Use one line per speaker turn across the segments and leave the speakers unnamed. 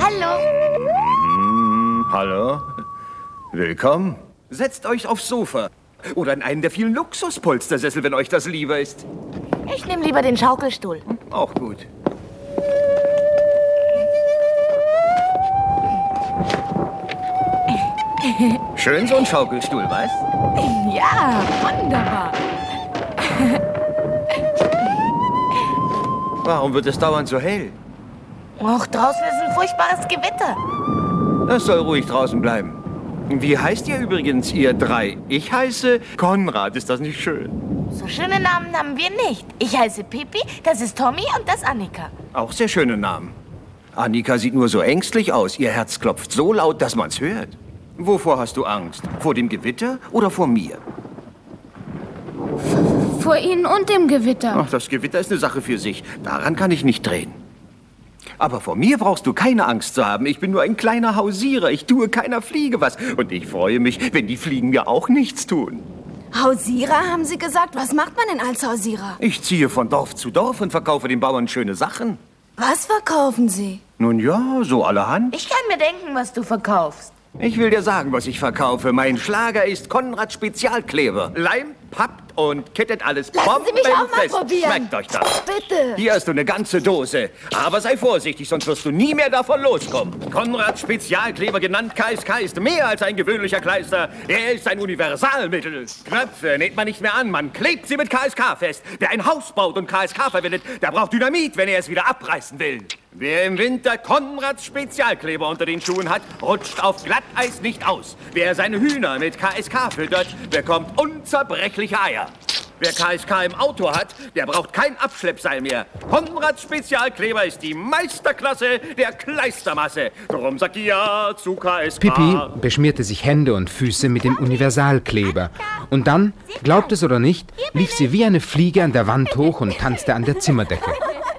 Hallo.
Hallo. Willkommen. Setzt euch aufs Sofa. Oder in einen der vielen Luxuspolstersessel, wenn euch das lieber ist.
Ich nehme lieber den Schaukelstuhl.
Auch gut. Schön so ein Schaukelstuhl, was?
Ja, wunderbar.
Warum wird es dauernd so hell?
Och, draußen ist ein furchtbares Gewitter.
Das soll ruhig draußen bleiben. Wie heißt ihr übrigens, ihr drei? Ich heiße Konrad. Ist das nicht schön?
So schöne Namen haben wir nicht. Ich heiße Pippi, das ist Tommy und das Annika.
Auch sehr schöne Namen. Annika sieht nur so ängstlich aus. Ihr Herz klopft so laut, dass man's hört. Wovor hast du Angst? Vor dem Gewitter oder vor mir?
Vor Ihnen und dem Gewitter.
Ach, das Gewitter ist eine Sache für sich. Daran kann ich nicht drehen. Aber vor mir brauchst du keine Angst zu haben. Ich bin nur ein kleiner Hausierer. Ich tue keiner Fliege was. Und ich freue mich, wenn die Fliegen mir auch nichts tun.
Hausierer, haben Sie gesagt? Was macht man denn als Hausierer?
Ich ziehe von Dorf zu Dorf und verkaufe den Bauern schöne Sachen.
Was verkaufen Sie?
Nun ja, so allerhand.
Ich kann mir denken, was du verkaufst.
Ich will dir sagen, was ich verkaufe. Mein Schlager ist Konrad Spezialkleber. Leimt, pappt und kittet alles
Lassen Sie mich auch mal
bombenfest.
probieren.
Schmeckt euch das.
Bitte.
Hier hast du eine ganze Dose. Aber sei vorsichtig, sonst wirst du nie mehr davon loskommen. Konrad Spezialkleber, genannt KSK, ist mehr als ein gewöhnlicher Kleister. Er ist ein Universalmittel. Knöpfe näht man nicht mehr an, man klebt sie mit KSK fest. Wer ein Haus baut und KSK verwendet, der braucht Dynamit, wenn er es wieder abreißen will. Wer im Winter Konrads Spezialkleber unter den Schuhen hat, rutscht auf Glatteis nicht aus. Wer seine Hühner mit KSK füttert, bekommt unzerbrechliche Eier. Wer KSK im Auto hat, der braucht kein Abschleppseil mehr. Konrads Spezialkleber ist die Meisterklasse der Kleistermasse. Darum sagt ja zu KSK.
Pippi beschmierte sich Hände und Füße mit dem Universalkleber. Und dann, glaubt es oder nicht, lief sie wie eine Fliege an der Wand hoch und tanzte an der Zimmerdecke.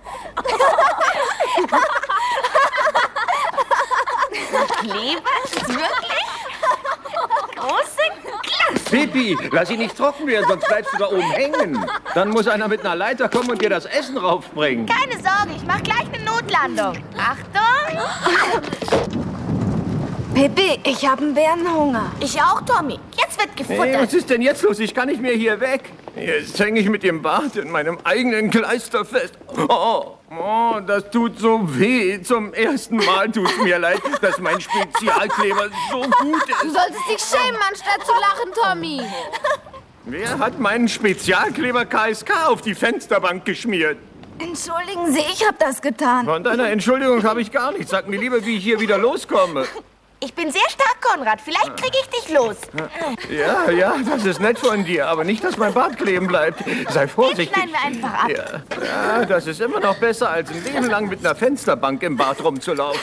Kleber? Wirklich? Große Klasse.
Pippi, lass ihn nicht trocken werden, sonst bleibst du da oben hängen. Dann muss einer mit einer Leiter kommen und dir das Essen raufbringen.
Keine Sorge, ich mach gleich eine Notlandung. Achtung!
Pippi, ich habe einen Bärenhunger.
Ich auch, Tommy. Jetzt wird gefuttert.
Hey, was ist denn jetzt los? Ich kann nicht mehr hier weg. Jetzt hänge ich mit dem Bart in meinem eigenen Kleister fest. Oh, das tut so weh. Zum ersten Mal tut's mir leid, dass mein Spezialkleber so gut
Du
ist.
solltest dich schämen, anstatt zu lachen, Tommy.
Wer hat meinen Spezialkleber KSK auf die Fensterbank geschmiert?
Entschuldigen Sie, ich habe das getan.
Von deiner Entschuldigung habe ich gar nichts. Sag mir lieber, wie ich hier wieder loskomme.
Ich bin sehr stark, Konrad. Vielleicht kriege ich dich los.
Ja, das ist nett von dir, aber nicht, dass mein Bart kleben bleibt. Sei
Den
vorsichtig.
schneiden wir einfach ab.
Ja, das ist immer noch besser, als ein Leben lang mit einer Fensterbank im Bad rumzulaufen.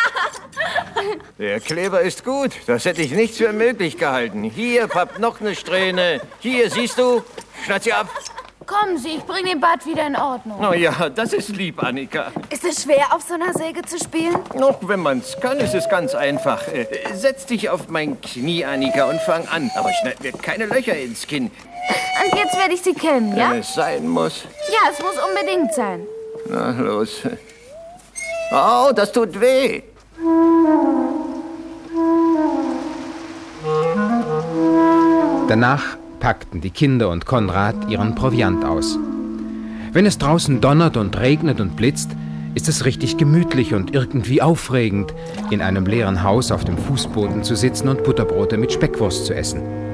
Der Kleber ist gut. Das hätte ich nicht für möglich gehalten. Hier, pappt noch eine Strähne. Hier, siehst du? Schneid sie ab.
Kommen Sie, ich bringe den Bart wieder in Ordnung.
Oh ja, das ist lieb, Annika.
Ist es schwer, auf so einer Säge zu spielen?
Noch wenn man's kann, ist es ganz einfach. Setz dich auf mein Knie, Annika, und fang an. Aber schneid mir keine Löcher ins Kinn,
Und jetzt werde ich Sie kämmen, ja?
wenn es sein muss.
Ja, es muss unbedingt sein.
Na, los. Oh, das tut weh.
Danach packten die Kinder und Konrad ihren Proviant aus. Wenn es draußen donnert und regnet und blitzt, ist es richtig gemütlich und irgendwie aufregend, in einem leeren Haus auf dem Fußboden zu sitzen und Butterbrote mit Speckwurst zu essen.